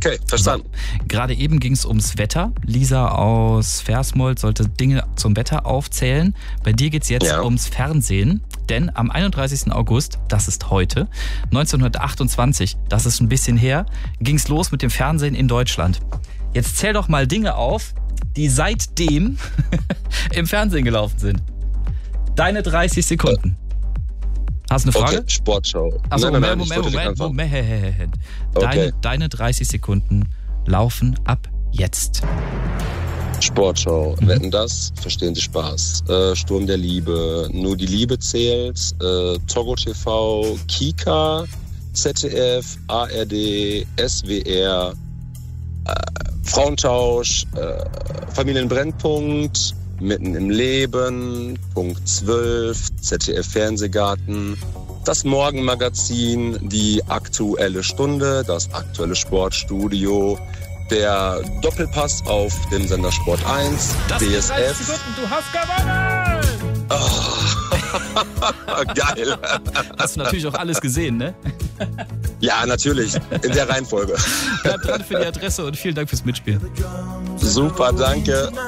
Okay, verstanden. So, gerade eben ging es ums Wetter. Lisa aus Versmold sollte Dinge zum Wetter aufzählen. Bei dir geht es jetzt ums Fernsehen. Denn am 31. August, das ist heute, 1928, das ist ein bisschen her, ging es los mit dem Fernsehen in Deutschland. Jetzt zähl doch mal Dinge auf, die seitdem im Fernsehen gelaufen sind. Deine 30 Sekunden. Hast du eine Frage? Okay, Sportschau. Achso, Moment. Okay. Deine 30 Sekunden laufen ab jetzt. Sportschau, Wetten, das, verstehen Sie Spaß. Sturm der Liebe, nur die Liebe zählt, Togo TV, Kika, ZDF, ARD, SWR, Frauentausch, Familienbrennpunkt, Mitten im Leben, Punkt 12, ZDF Fernsehgarten, das Morgenmagazin, die Aktuelle Stunde, das aktuelle Sportstudio, der Doppelpass auf dem Sender Sport 1, das DSF. 30 Sekunden, du hast gewonnen! Oh, geil. Hast du natürlich auch alles gesehen, ne? Ja, natürlich. In der Reihenfolge. Bleib dran für die Adresse und vielen Dank fürs Mitspielen. Super, danke.